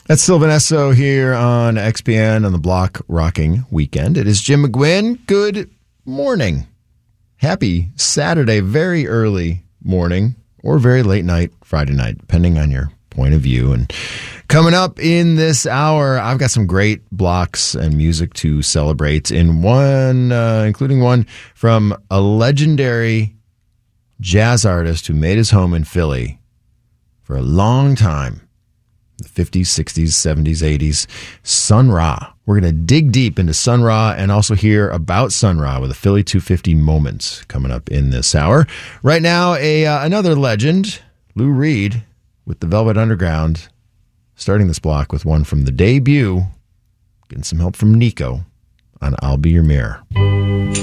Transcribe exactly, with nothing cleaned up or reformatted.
That's Sylvan Esso here on X P N on the Block Rocking Weekend. It is Jim McGuinn. Good morning. Happy Saturday, very early morning or very late night, Friday night, depending on your point of view. And coming up in this hour, I've got some great blocks and music to celebrate, in one, uh, including one from a legendary jazz artist who made his home in Philly for a long time. The fifties, sixties, seventies, eighties, Sun Ra. We're going to dig deep into Sun Ra and also hear about Sun Ra with a Philly two fifty moments coming up in this hour. Right now, a uh, another legend, Lou Reed with the Velvet Underground, starting this block with one from the debut, getting some help from Nico on I'll Be Your Mirror.